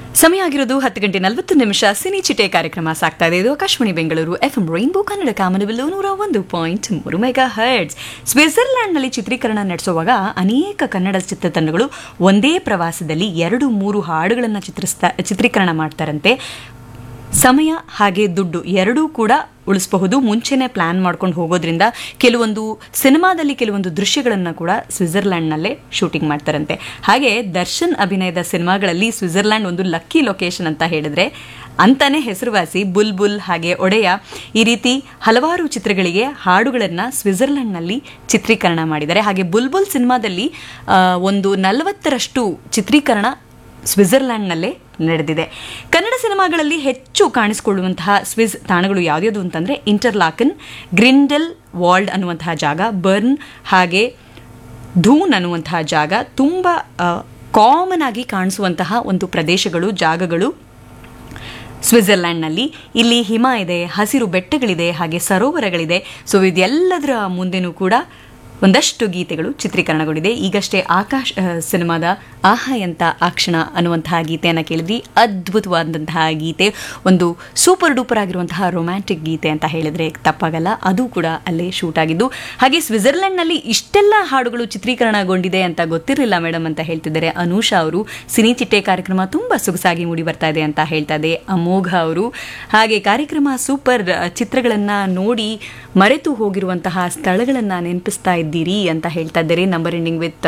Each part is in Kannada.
ಸಮಯ ಆಗಿರೋದು 10:40 ಸಿನಿ ಚಿಟೆ ಕಾರ್ಯಕ್ರಮ ಸಾಗ್ತಾ ಇದೆ. ಇದು ಆಕಾಶವಾಣಿ ಬೆಂಗಳೂರು ಎಫ್ಎಂ ರೈನ್ಬೋ ಕನ್ನಡ ಕಾಮನಬಿಲ್ಲು 101.3 ಮೆಗಾ ಹರ್ಟ್ಸ್. ಸ್ವಿಟ್ಜರ್ಲ್ಯಾಂಡ್ನಲ್ಲಿ ಚಿತ್ರೀಕರಣ ನಡೆಸುವಾಗ ಅನೇಕ ಕನ್ನಡ ಚಿತ್ರತಂಡಗಳು ಒಂದೇ ಪ್ರವಾಸದಲ್ಲಿ 2-3 ಹಾಡುಗಳನ್ನು ಚಿತ್ರೀಕರಣ ಮಾಡ್ತಾರಂತೆ. ಸಮಯ ಹಾಗೆ ದುಡ್ಡು ಎರಡೂ ಕೂಡ ಉಳಿಸಬಹುದು. ಮುಂಚೆನೆ ಪ್ಲಾನ್ ಮಾಡ್ಕೊಂಡು ಹೋಗೋದ್ರಿಂದ ಕೆಲವೊಂದು ಸಿನಿಮಾದಲ್ಲಿ ಕೆಲವೊಂದು ದೃಶ್ಯಗಳನ್ನು ಕೂಡ ಸ್ವಿಟ್ಜರ್ಲ್ಯಾಂಡ್ನಲ್ಲೇ ಶೂಟಿಂಗ್ ಮಾಡ್ತಾರಂತೆ. ಹಾಗೆ ದರ್ಶನ್ ಅಭಿನಯದ ಸಿನಿಮಾಗಳಲ್ಲಿ ಸ್ವಿಟ್ಜರ್ಲ್ಯಾಂಡ್ ಒಂದು ಲಕ್ಕಿ ಲೊಕೇಶನ್ ಅಂತ ಹೇಳಿದ್ರೆ ಅಂತಾನೆ ಹೆಸರುವಾಸಿ. ಬುಲ್ಬುಲ್ ಹಾಗೆ ಒಡೆಯ ಈ ರೀತಿ ಹಲವಾರು ಚಿತ್ರಗಳಿಗೆ ಹಾಡುಗಳನ್ನು ಸ್ವಿಟ್ಜರ್ಲ್ಯಾಂಡ್ನಲ್ಲಿ ಚಿತ್ರೀಕರಣ ಮಾಡಿದ್ದಾರೆ. ಹಾಗೆ ಬುಲ್ಬುಲ್ ಸಿನಿಮಾದಲ್ಲಿ ಒಂದು 40ರಷ್ಟು ಚಿತ್ರೀಕರಣ ಸ್ವಿಟ್ಜರ್ಲ್ಯಾಂಡ್ನಲ್ಲೇ ನಡೆದಿದೆ. ಕನ್ನಡ ಸಿನಿಮಾಗಳಲ್ಲಿ ಹೆಚ್ಚು ಕಾಣಿಸಿಕೊಳ್ಳುವಂತಹ ಸ್ವಿಸ್ ತಾಣಗಳು ಯಾವ್ಯಾವುದು ಅಂತಂದರೆ ಇಂಟರ್ಲಾಕನ್, ಗ್ರಿಂಡೆಲ್ ವಾಲ್ಡ್ ಅನ್ನುವಂತಹ ಜಾಗ, ಬರ್ನ್ ಹಾಗೆ ಧೂನ್ ಅನ್ನುವಂತಹ ಜಾಗ ತುಂಬ ಕಾಮನ್ ಆಗಿ ಕಾಣಿಸುವಂತಹ ಒಂದು ಪ್ರದೇಶಗಳು, ಜಾಗಗಳು ಸ್ವಿಟ್ಜರ್ಲ್ಯಾಂಡ್ನಲ್ಲಿ. ಇಲ್ಲಿ ಹಿಮ ಇದೆ, ಹಸಿರು ಬೆಟ್ಟಗಳಿದೆ, ಹಾಗೆ ಸರೋವರಗಳಿದೆ. ಸೊ ಇದೆಲ್ಲದರ ಮುಂದೆನೂ ಕೂಡ ಒಂದಷ್ಟು ಗೀತೆಗಳು ಚಿತ್ರೀಕರಣಗೊಂಡಿದೆ. ಈಗಷ್ಟೇ ಆಕಾಶ್ ಸಿನಿಮಾದ ಆಹಾ ಎಂತ ಆ ಕ್ಷಣ ಅನ್ನುವಂತಹ ಗೀತೆಯನ್ನು ಕೇಳಿದ್ವಿ. ಅದ್ಭುತವಾದಂತಹ ಗೀತೆ, ಒಂದು ಸೂಪರ್ ಡೂಪರ್ ಆಗಿರುವಂತಹ ರೊಮ್ಯಾಂಟಿಕ್ ಗೀತೆ ಅಂತ ಹೇಳಿದ್ರೆ ತಪ್ಪಾಗಲ್ಲ. ಅದು ಕೂಡ ಅಲ್ಲೇ ಶೂಟ್ ಆಗಿದ್ದು. ಹಾಗೆ ಸ್ವಿಟ್ಜರ್ಲ್ಯಾಂಡ್ನಲ್ಲಿ ಇಷ್ಟೆಲ್ಲ ಹಾಡುಗಳು ಚಿತ್ರೀಕರಣಗೊಂಡಿದೆ ಅಂತ ಗೊತ್ತಿರಲಿಲ್ಲ ಮೇಡಮ್ ಅಂತ ಹೇಳ್ತಿದ್ದಾರೆ ಅನೂಷಾ ಅವರು. ಸಿನಿ ಚಿಟ್ಟೆ ಕಾರ್ಯಕ್ರಮ ತುಂಬ ಸೊಗಸಾಗಿ ಮೂಡಿ ಬರ್ತಾ ಇದೆ ಅಂತ ಹೇಳ್ತಾ ಇದೆ ಅಮೋಘ ಅವರು. ಹಾಗೆ ಕಾರ್ಯಕ್ರಮ ಸೂಪರ್, ಚಿತ್ರಗಳನ್ನು ನೋಡಿ ಮರೆತು ಹೋಗಿರುವಂತಹ ಸ್ಥಳಗಳನ್ನು ನೆನಪಿಸ್ತಾ ಇದ್ದೀರಿ ಅಂತ ಹೇಳ್ತಾ ಇದ್ದಾರೆ. ನಂಬರ್ ಎಂಡಿಂಗ್ ವಿತ್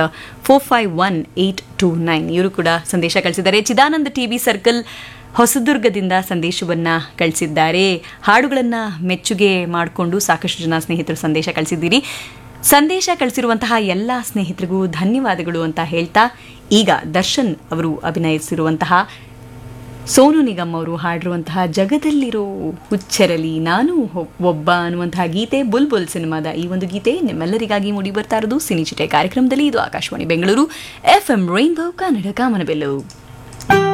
451829 ಇವರು ಕೂಡ ಸಂದೇಶ ಕಳಿಸಿದ್ದಾರೆ. ಚಿದಾನಂದ ಟಿವಿ ಸರ್ಕಲ್ ಹೊಸದುರ್ಗದಿಂದ ಸಂದೇಶವನ್ನ ಕಳಿಸಿದ್ದಾರೆ. ಹಾಡುಗಳನ್ನು ಮೆಚ್ಚುಗೆ ಮಾಡಿಕೊಂಡು ಸಾಕಷ್ಟು ಜನ ಸ್ನೇಹಿತರು ಸಂದೇಶ ಕಳಿಸಿದ್ದೀರಿ. ಸಂದೇಶ ಕಳಿಸಿರುವಂತಹ ಎಲ್ಲ ಸ್ನೇಹಿತರಿಗೂ ಧನ್ಯವಾದಗಳು ಅಂತ ಹೇಳ್ತಾ, ಈಗ ದರ್ಶನ್ ಅವರು ಅಭಿನಯಿಸಿರುವಂತಹ ಸೋನು ನಿಗಮ್ ಅವರು ಹಾಡಿರುವಂತಹ ಜಗದಲ್ಲಿರೋ ಹುಚ್ಚರಲಿ ನಾನು ಒಬ್ಬ ಅನ್ನುವಂತಹ ಗೀತೆ ಬುಲ್ಬುಲ್ ಸಿನಿಮಾದ ಈ ಒಂದು ಗೀತೆ ನಿಮ್ಮೆಲ್ಲರಿಗಾಗಿ ಮೂಡಿ ಬರ್ತಾ ಇರೋದು ಸಿನಿ ಚಿಟೆ ಕಾರ್ಯಕ್ರಮದಲ್ಲಿ. ಇದು ಆಕಾಶವಾಣಿ ಬೆಂಗಳೂರು ಎಫ್ಎಂ ರೈನ್ಬೋ ಕನ್ನಡ ಕಾಮನಬಿಲ್ಲು.